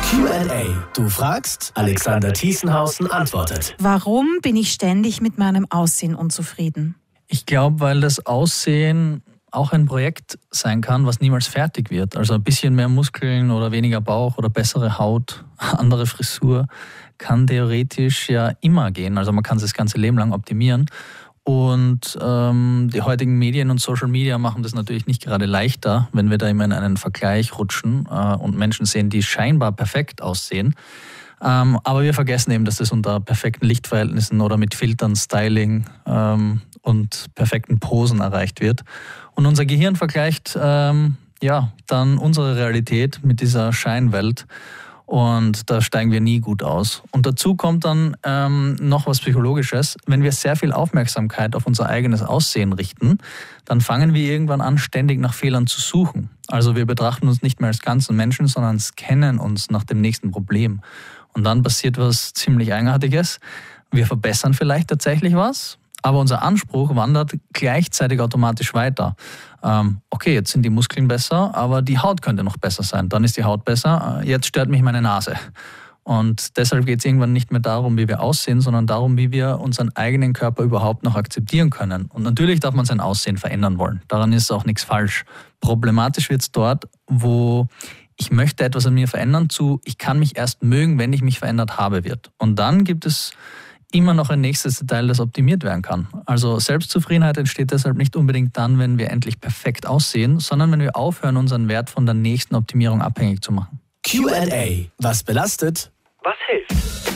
Q&A. Du fragst, Alexander Thiesenhausen antwortet. Warum bin ich ständig mit meinem Aussehen unzufrieden? Ich glaube, weil das Aussehen auch ein Projekt sein kann, was niemals fertig wird. Also ein bisschen mehr Muskeln oder weniger Bauch oder bessere Haut, andere Frisur kann theoretisch ja immer gehen. Also man kann es das ganze Leben lang optimieren. Und die heutigen Medien und Social Media machen das natürlich nicht gerade leichter, wenn wir da immer in einen Vergleich rutschen und Menschen sehen, die scheinbar perfekt aussehen. Aber wir vergessen eben, dass das unter perfekten Lichtverhältnissen oder mit Filtern, Styling und perfekten Posen erreicht wird. Und unser Gehirn vergleicht dann unsere Realität mit dieser Scheinwelt. Und da steigen wir nie gut aus. Und dazu kommt dann noch was Psychologisches. Wenn wir sehr viel Aufmerksamkeit auf unser eigenes Aussehen richten, dann fangen wir irgendwann an, ständig nach Fehlern zu suchen. Also wir betrachten uns nicht mehr als ganzen Menschen, sondern scannen uns nach dem nächsten Problem. Und dann passiert was ziemlich Eigenartiges. Wir verbessern vielleicht tatsächlich was, aber unser Anspruch wandert gleichzeitig automatisch weiter. Okay, jetzt sind die Muskeln besser, aber die Haut könnte noch besser sein. Dann ist die Haut besser, jetzt stört mich meine Nase. Und deshalb geht es irgendwann nicht mehr darum, wie wir aussehen, sondern darum, wie wir unseren eigenen Körper überhaupt noch akzeptieren können. Und natürlich darf man sein Aussehen verändern wollen. Daran ist auch nichts falsch. Problematisch wird es dort, wo ich möchte etwas an mir verändern, zu ich kann mich erst mögen, wenn ich mich verändert habe, wird. Und dann gibt es immer noch ein nächstes Detail, das optimiert werden kann. Also Selbstzufriedenheit entsteht deshalb nicht unbedingt dann, wenn wir endlich perfekt aussehen, sondern wenn wir aufhören, unseren Wert von der nächsten Optimierung abhängig zu machen. Q&A. Was belastet? Was hilft?